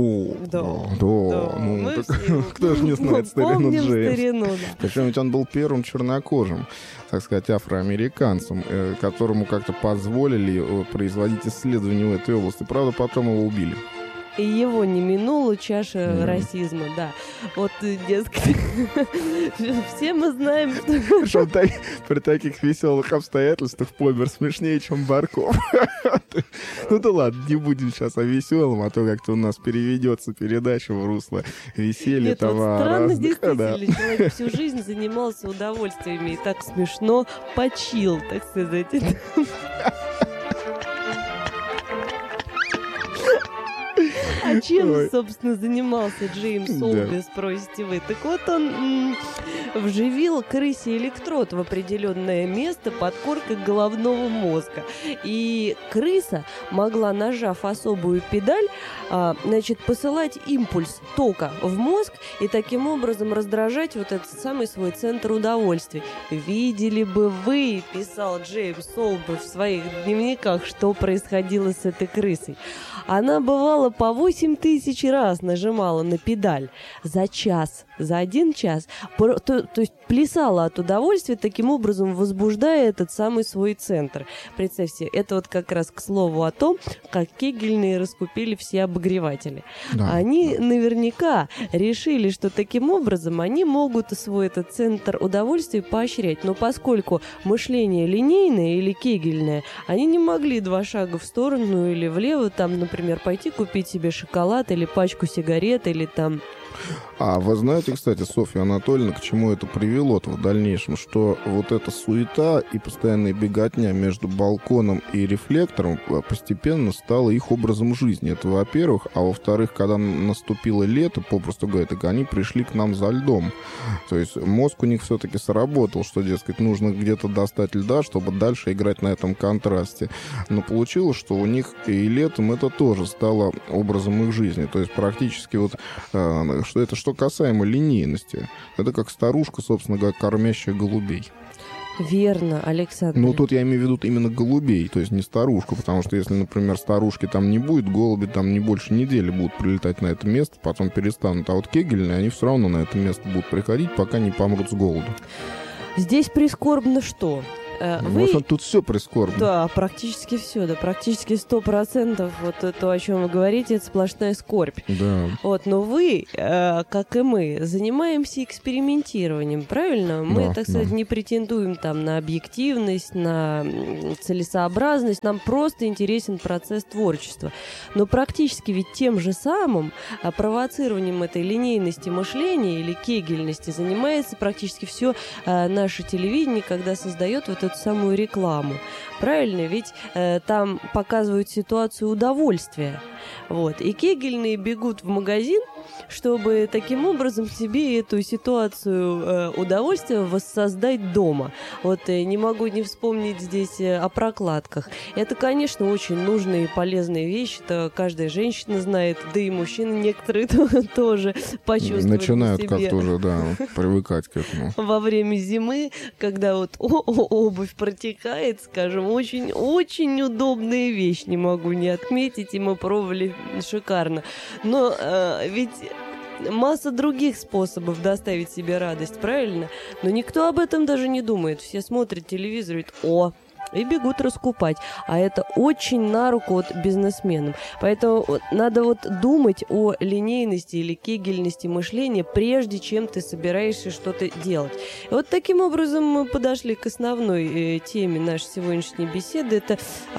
Ну, кто же не знает старину Джеймса? Причем ведь он был первым чернокожим, так сказать, афроамериканцем, которому как-то позволили производить исследования в этой области. Правда, потом его убили. И его не минула чаша расизма, да. Вот, дескать, все мы знаем, что при таких веселых обстоятельствах Помер смешнее, чем Барков. Ну да ладно, не будем сейчас о веселом, а то как-то у нас переведется передача в русло веселья. Нет, вот странно, действительно, человек всю жизнь занимался удовольствиями и так смешно почил, так сказать. А чем, собственно, занимался Джеймс Олби, спросите вы? Так вот, он вживил крысе электрод в определенное место под коркой головного мозга. И крыса могла, нажав особую педаль, посылать импульс тока в мозг и таким образом раздражать вот этот самый свой центр удовольствия. Видели бы вы, писал Джеймс Олби в своих дневниках, что происходило с этой крысой. Она бывала по 8 8000 раз нажимала на педаль за час, за 1 час, то есть плясала от удовольствия, таким образом возбуждая этот самый свой центр. Представьте, это вот как раз к слову о том, как кегельные раскупили все обогреватели. Да. Они наверняка решили, что таким образом они могут свой этот центр удовольствия поощрять. Но поскольку мышление линейное или кегельное, они не могли 2 шага в сторону или влево, там, например, пойти купить себе шоколад или пачку сигарет или там... А вы знаете, кстати, Софья Анатольевна, к чему это привело в дальнейшем? Что вот эта суета и постоянная беготня между балконом и рефлектором постепенно стала их образом жизни. Это во-первых. А во-вторых, когда наступило лето, попросту говоря, так они пришли к нам за льдом. То есть мозг у них все-таки сработал, что, дескать, нужно где-то достать льда, чтобы дальше играть на этом контрасте. Но получилось, что у них и летом это тоже стало образом их жизни. То есть практически вот... Что касаемо линейности, это как старушка, собственно говоря, кормящая голубей. Верно, Александр. Ну, тут я имею в виду именно голубей, то есть не старушку, потому что если, например, старушки там не будет, голуби там не больше недели будут прилетать на это место, потом перестанут. А вот кегельные, они все равно на это место будут приходить, пока не помрут с голоду. Здесь прискорбно что? Вот тут все прискорбно. Да, практически все, да, практически 100%. Вот то, о чем вы говорите, это сплошная скорбь. Да. Вот, но вы, как и мы, занимаемся экспериментированием, правильно? Мы, Да, так сказать, не претендуем там на объективность, на целесообразность, нам просто интересен процесс творчества. Но практически ведь тем же самым провоцированием этой линейности мышления или кегельности занимается практически все наше телевидение, когда создает вот эту самую рекламу. Правильно? Ведь там показывают ситуацию удовольствия. Вот. И кегельные бегут в магазин, чтобы таким образом себе эту ситуацию удовольствия воссоздать дома. Вот не могу не вспомнить здесь о прокладках. Это, конечно, очень нужная и полезная вещь. Это каждая женщина знает, да и мужчины некоторые тоже почувствуют. Начинают себе. как-то уже, да, привыкать к этому. Во время зимы, когда вот обувь протекает, скажем, очень-очень удобная вещь, не могу не отметить, и мы пробовали шикарно. Но ведь масса других способов доставить себе радость, правильно? Но никто об этом даже не думает. Все смотрят телевизор и говорят: и бегут раскупать. А это очень на руку вот бизнесменам. Поэтому надо вот думать о линейности или кегельности мышления, прежде чем ты собираешься что-то делать. И вот таким образом мы подошли к основной теме нашей сегодняшней беседы. Это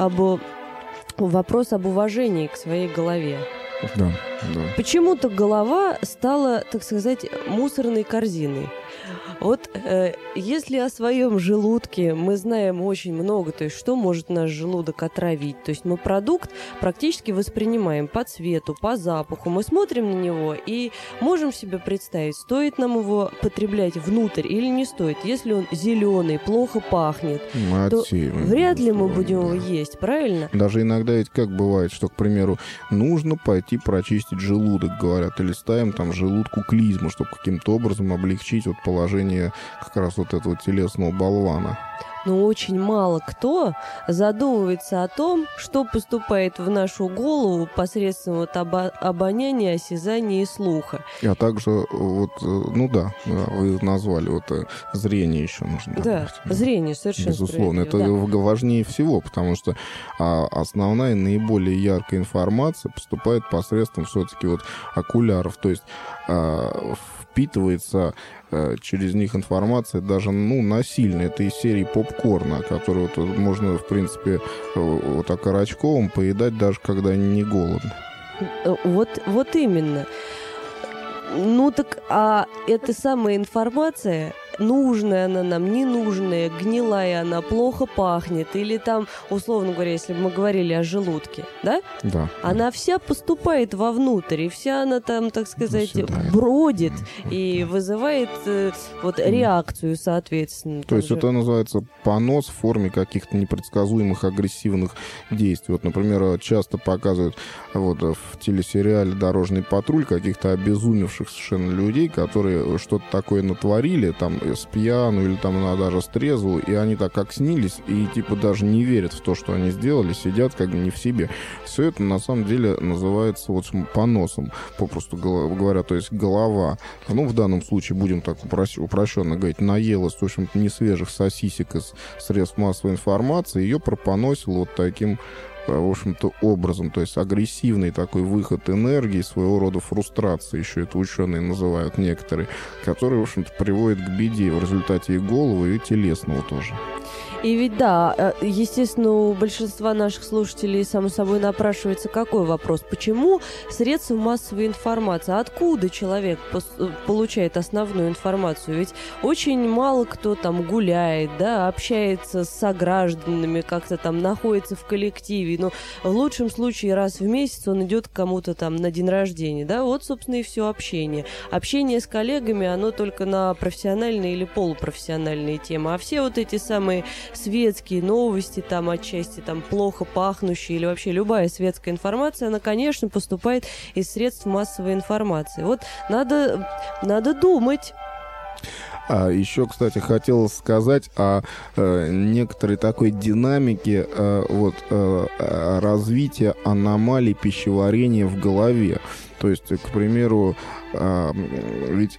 вопрос об уважении к своей голове. Да, да. Почему-то голова стала, так сказать, мусорной корзиной. Вот если о своем желудке мы знаем очень много, то есть что может наш желудок отравить, то есть мы продукт практически воспринимаем по цвету, по запаху, мы смотрим на него и можем себе представить, стоит нам его потреблять внутрь или не стоит. Если он зеленый, плохо пахнет, то вряд ли мы будем его есть, правильно? Даже иногда ведь как бывает, что, к примеру, нужно пойти прочистить желудок, говорят, или ставим там желудку клизму, чтобы каким-то образом облегчить вот положение как раз вот этого телесного болвана. Но очень мало кто задумывается о том, что поступает в нашу голову посредством вот обоняния, осязания и слуха. А также вот, ну да, вы назвали, вот зрение еще нужно добавить. Да, зрение совершенно безусловно, это да. важнее всего, потому что основная, наиболее яркая информация поступает посредством все-таки вот окуляров, то есть впитывается через них информация даже, насильно. Это из серии попкорна, который вот можно, в принципе, вот так окорочковым поедать, даже когда не голодно. Вот именно. Ну так, а эта самая информация, нужная она нам, ненужная, гнилая она, плохо пахнет, или там, условно говоря, если бы мы говорили о желудке, да? Да. Она вся поступает вовнутрь, и вся она там, так сказать, бродит и вызывает реакцию, соответственно. То есть это называется понос в форме каких-то непредсказуемых агрессивных действий. Вот, например, часто показывают в телесериале «Дорожный патруль» каких-то обезумевших совершенно людей, которые что-то такое натворили, там с пьяну или там она даже с трезву, и они так как снились, и типа даже не верят в то, что они сделали, сидят как бы не в себе. Все это на самом деле называется вот поносом, попросту говоря, то есть голова. Ну, в данном случае, будем так упрощенно говорить, наелась, в общем-то, несвежих сосисек из средств массовой информации, ее пропоносило вот таким, в общем-то, образом, то есть агрессивный такой выход энергии, своего рода фрустрации, еще это ученые называют некоторые, который, в общем-то, приводит к беде в результате и головы, и телесного тоже. И ведь да, естественно, у большинства наших слушателей, само собой, напрашивается какой вопрос? Почему средства массовой информации? Откуда человек получает основную информацию? Ведь очень мало кто там гуляет, да, общается с согражданами, как-то там находится в коллективе. Но в лучшем случае раз в месяц он идет к кому-то там на день рождения, да, вот, собственно, и все общение. Общение с коллегами, оно только на профессиональные или полупрофессиональные темы, а все вот эти самые светские новости, там отчасти там плохо пахнущие или вообще любая светская информация, она, конечно, поступает из средств массовой информации. Вот надо думать. А еще, кстати, хотел сказать о некоторой такой динамике развития аномалий пищеварения в голове. То есть, к примеру, ведь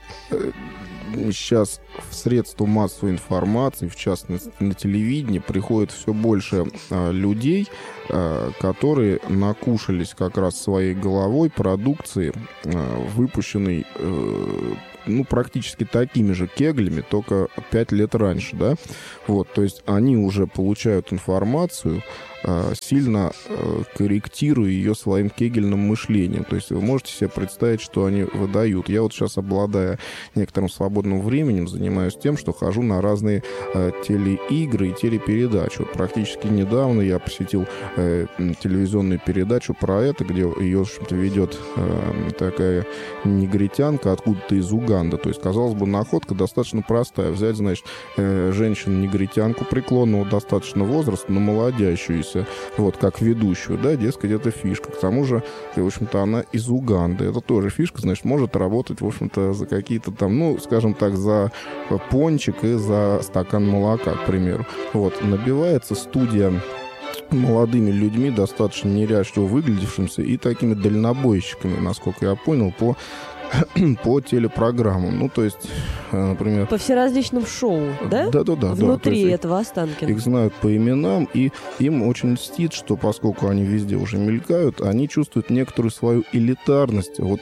сейчас в средства массовой информации, в частности на телевидении, приходит все больше людей, которые накушались как раз своей головой продукции, выпущенной практически такими же кеглями, только 5 лет раньше, да? Вот, то есть они уже получают информацию, сильно корректируя ее своим кегельным мышлением. То есть вы можете себе представить, что они выдают. Я вот сейчас, обладая некоторым свободным временем, занимаюсь тем, что хожу на разные телеигры и телепередачи. Вот практически недавно я посетил телевизионную передачу про это, где ее, в общем-то, ведет такая негритянка откуда-то из Уганды. То есть, казалось бы, находка достаточно простая. Взять, значит, женщину-негритянку преклонного достаточно возраста, но молодящуюся, вот, как ведущую, да, дескать, это фишка. К тому же, в общем-то, она из Уганды. Это тоже фишка, значит, может работать, в общем-то, за какие-то там, скажем так, за пончик и за стакан молока, к примеру. Вот, набивается студия молодыми людьми, достаточно неряшливо выглядевшимся и такими дальнобойщиками, насколько я понял, по телепрограммам. Ну, то есть, например... По всеразличным шоу, да? Да. Внутри этого Останкина. Их знают по именам, и им очень льстит, что поскольку они везде уже мелькают, они чувствуют некоторую свою элитарность вот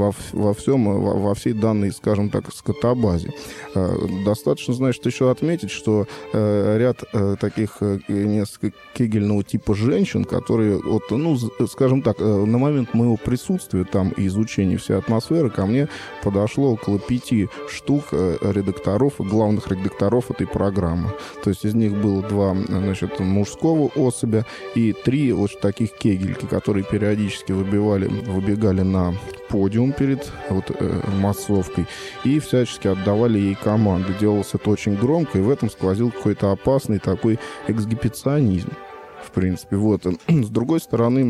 во всей данной, скажем так, скотобазе. Достаточно, значит, еще отметить, что ряд таких несколько кегельного типа женщин, которые, вот, скажем так, на момент моего присутствия там и изучения всей атмосферы, ко мне подошло около 5 штук редакторов, главных редакторов этой программы. То есть из них было 2, значит, мужского особя и 3 вот таких кегельки, которые периодически выбегали на подиум перед массовкой и всячески отдавали ей команды. Делалось это очень громко, и в этом сквозил какой-то опасный такой эксгибиционизм, в принципе. Вот. С другой стороны,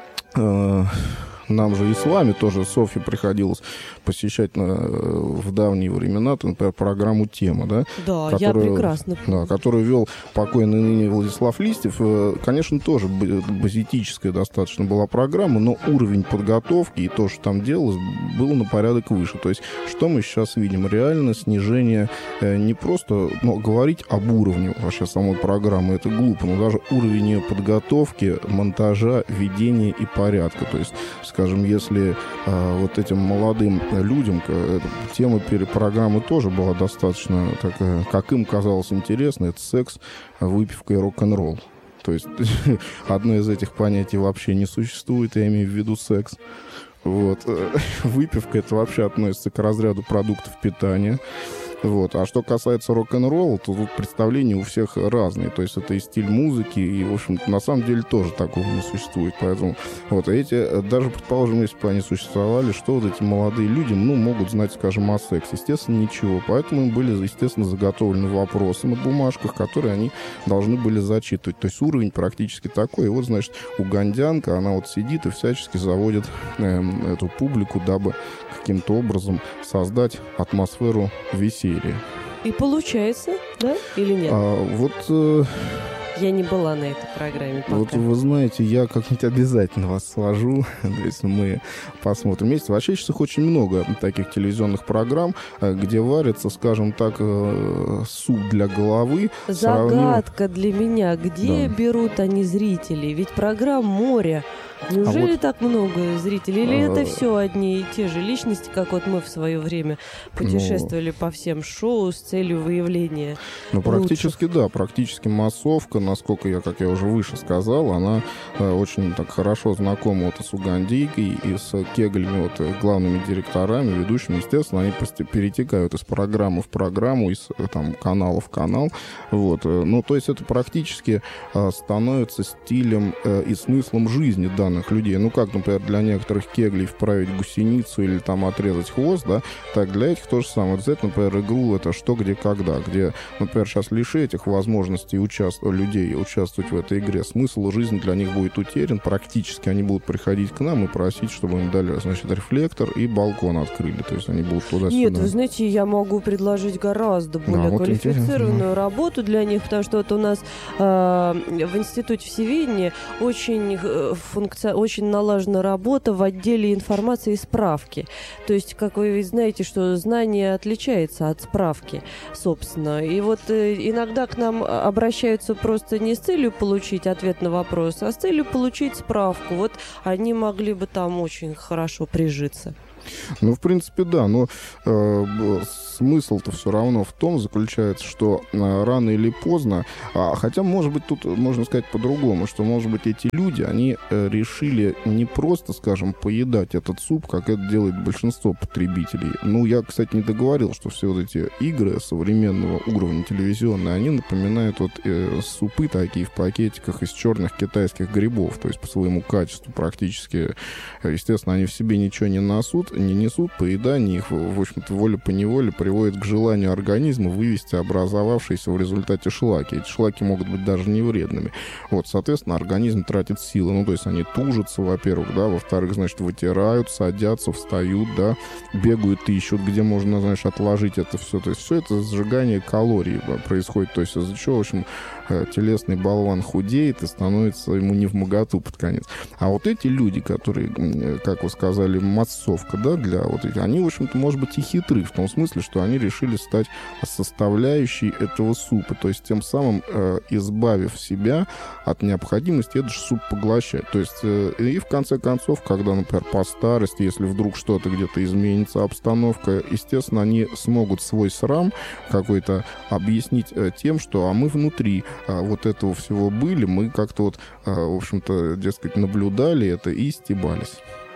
нам же и с вами тоже, Софье, приходилось посещать в давние времена, например, программу «Тема», да? Да, я прекрасно помню. Да, которую вел покойный ныне Владислав Листьев. Конечно, тоже базитическая достаточно была программа, но уровень подготовки и то, что там делалось, было на порядок выше. То есть, что мы сейчас видим? Реально снижение не просто, говорить об уровне вообще самой программы, это глупо, но даже уровень ее подготовки, монтажа, ведения и порядка. То есть, скажем, если вот этим молодым людям тема программы тоже была достаточно такая, как им казалось, интересна, это секс, выпивка и рок-н-ролл. То есть одно из этих понятий вообще не существует, я имею в виду секс. Вот. Выпивка — это вообще относится к разряду продуктов питания. Вот. А что касается рок-н-ролла, то тут представления у всех разные. То есть это и стиль музыки, и, в общем-то, на самом деле тоже такого не существует. Поэтому вот эти, даже, предположим, если бы они существовали, что вот эти молодые люди, могут знать, скажем, о сексе? Естественно, ничего. Поэтому им были, естественно, заготовлены вопросы на бумажках, которые они должны были зачитывать. То есть уровень практически такой. И вот, значит, угандянка, она вот сидит и всячески заводит эту публику, дабы каким-то образом создать атмосферу веселья. И получается, да, или нет? Я не была на этой программе пока. Вот вы знаете, я как-нибудь обязательно вас сложу, если мы посмотрим вместе. Вообще сейчас их очень много, таких телевизионных программ, где варится, скажем так, суп для головы. Загадка для меня, где берут они зрителей? Ведь программ море. Неужели так много зрителей? Или это все одни и те же личности, как вот мы в свое время путешествовали по всем шоу с целью выявления практически, да, практически массовка, насколько как я уже выше сказал, она очень так хорошо знакома с Угандийкой и с Кеглями, главными директорами, ведущими. Естественно, они перетекают из программы в программу, из канала в канал. То есть это практически становится стилем и смыслом жизни данных людей. Как, например, для некоторых Кеглей вправить гусеницу или отрезать хвост, да, так для этих то же самое. Взять, например, игру «Это что, где, когда», где, например, сейчас лиши этих возможностей людей участвовать в этой игре, смысл жизни для них будет утерян. Практически они будут приходить к нам и просить, чтобы им дали, рефлектор и балкон открыли. То есть они будут туда-сюда. Нет, вы знаете, я могу предложить гораздо более квалифицированную работу для них, потому что у нас в Институте всеведения очень налажена работа в отделе информации и справки. То есть, как вы ведь знаете, что знание отличается от справки, собственно. И иногда к нам обращаются просто не с целью получить ответ на вопрос, а с целью получить справку. Они могли бы там очень хорошо прижиться. В принципе, да, но смысл-то все равно в том заключается, что рано или поздно, хотя, может быть, тут можно сказать по-другому, что, может быть, эти люди, они решили не просто, скажем, поедать этот суп, как это делает большинство потребителей. Я, кстати, не договорил, что все эти игры современного уровня телевизионные, они напоминают супы такие в пакетиках из черных китайских грибов, то есть по своему качеству практически, естественно, они в себе ничего не несут, поедание их, в общем-то, волей-поневоле приводит к желанию организма вывести образовавшиеся в результате шлаки. Эти шлаки могут быть даже не вредными. Соответственно, организм тратит силы. То есть они тужатся, во-первых, да, во-вторых, вытирают, садятся, встают, да, бегают, ищут, где можно, отложить это все. То есть все это сжигание калорий происходит. То есть из-за чего, в общем, телесный болван худеет и становится ему невмоготу под конец. А эти люди, которые, как вы сказали, массовка, да, они, в общем-то, может быть, и хитры, в том смысле, что они решили стать составляющей этого супа, то есть тем самым избавив себя от необходимости этот же суп поглощать. То есть и в конце концов, когда, например, по старости, если вдруг что-то где-то изменится, обстановка, естественно, они смогут свой срам какой-то объяснить тем, что мы внутри этого всего были, мы как-то в общем-то, дескать, наблюдали это и стебались.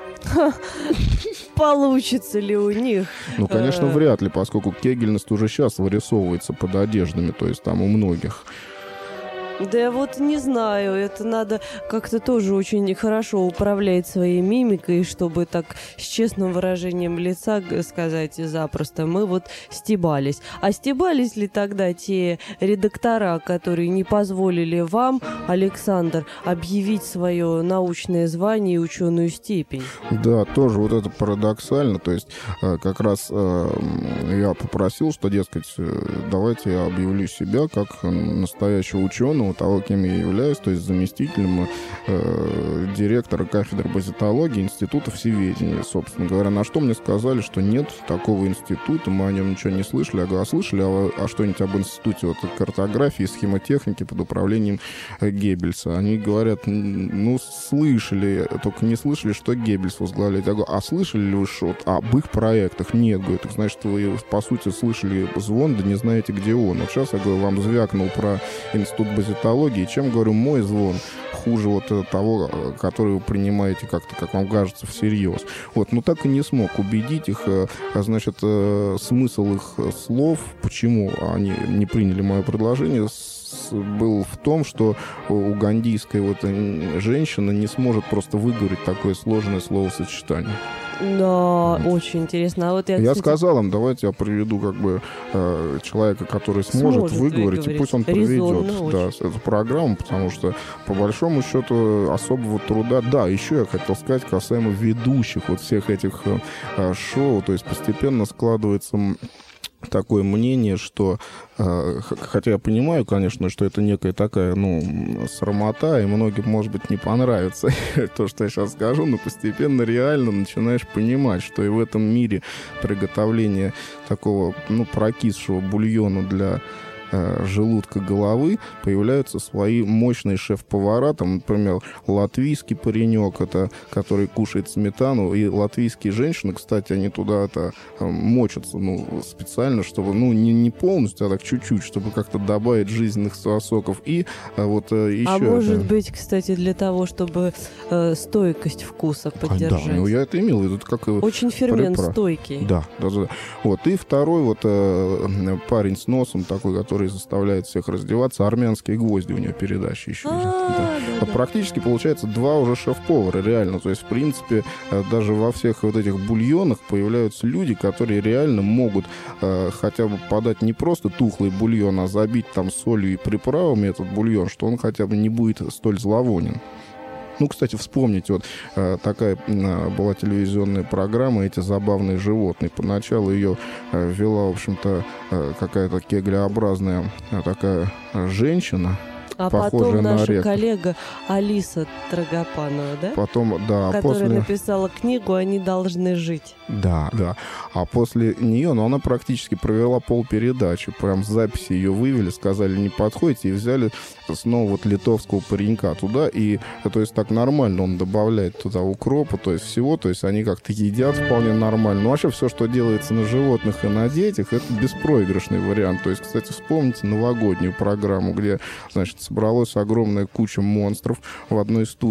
Получится ли у них? Конечно, вряд ли, поскольку кегельность уже сейчас вырисовывается под одеждами, то есть там у многих. Да не знаю, это надо как-то тоже очень хорошо управлять своей мимикой, чтобы так с честным выражением лица сказать запросто, мы стебались. А стебались ли тогда те редактора, которые не позволили вам, Александр, объявить свое научное звание и ученую степень? Да, тоже это парадоксально, то есть как раз я попросил, что, дескать, давайте я объявлю себя как настоящего ученого, того, кем я являюсь, то есть заместителем директора кафедры базитологии Института всеведения, собственно говоря. На что мне сказали, что нет такого института, мы о нем ничего не слышали. Я говорю, слышали что-нибудь об институте картографии и схемотехники под управлением Геббельса? Они говорят, слышали, только не слышали, что Геббельс возглавляет. Я говорю, слышали ли вы об их проектах? Нет, говорю, так значит, вы, по сути, слышали звон, да не знаете, где он. Сейчас, я говорю, вам звякнул про институт базитологии, чем, говорю, мой звон хуже того, который вы принимаете как-то, как вам кажется, всерьез. Но так и не смог убедить их, смысл их слов, почему они не приняли мое предложение, был в том, что угандийская женщина не сможет просто выговорить такое сложное словосочетание. Да, очень интересно. Я сказал им, давайте я приведу человека, который сможет выговорить, и пусть он проведет эту программу, потому что, по большому счету, особого труда... Да, еще я хотел сказать касаемо ведущих всех этих шоу, то есть постепенно складывается такое мнение, что, хотя я понимаю, конечно, что это некая такая, срамота, и многим, может быть, не понравится то, что я сейчас скажу, но постепенно реально начинаешь понимать, что и в этом мире приготовления такого, прокисшего бульона для желудка, головы появляются свои мощные шеф-повара, там, например, латвийский паренек, это, который кушает сметану, и латвийские женщины, кстати, они туда-то мочатся, специально, чтобы, не полностью, а так чуть-чуть, чтобы как-то добавить жизненных соков. И вот еще... А может быть, кстати, для того, чтобы стойкость вкуса поддержать. Да, я это имел в виду, как... Очень фермент стойкий. Да. Вот, и второй парень с носом такой, который заставляет всех раздеваться. «Армянские гвозди» у него передача еще идет. Да. Практически получается 2 уже шеф-повара, реально. То есть, в принципе, даже во всех вот этих бульонах появляются люди, которые реально могут хотя бы подать не просто тухлый бульон, а забить там солью и приправами этот бульон, что он хотя бы не будет столь зловонен. Кстати, вспомните, вот такая была телевизионная программа «Эти забавные животные». Поначалу ее вела, в общем-то, какая-то кеглеобразная такая женщина, а похожая потом на наша реку. коллега Алиса Драгопанова, да? Потом, да, которая написала книгу «Они должны жить». Да. А после нее, она практически провела полпередачи. Прям с записи ее вывели, сказали, не подходите, и взяли снова вот литовского паренька туда. И, то есть, так нормально он добавляет туда укропа, то есть всего. То есть они как-то едят вполне нормально. Вообще все, что делается на животных и на детях, это беспроигрышный вариант. То есть, кстати, вспомните новогоднюю программу, где, значит, собралась огромная куча монстров в одной студии.